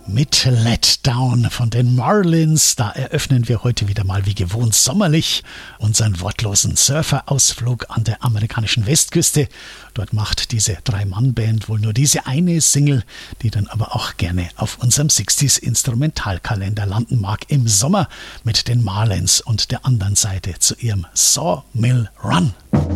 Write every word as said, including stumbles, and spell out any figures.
mit Let Down von den Marlins. Da eröffnen wir heute wieder mal wie gewohnt sommerlich unseren wortlosen Surfer-Ausflug an der amerikanischen Westküste. Dort macht diese Drei-Mann-Band wohl nur diese eine Single, die dann aber auch gerne auf unserem sechziger Instrumentalkalender landen mag im Sommer mit den Marlins und der anderen Seite zu ihrem Sawmill Run.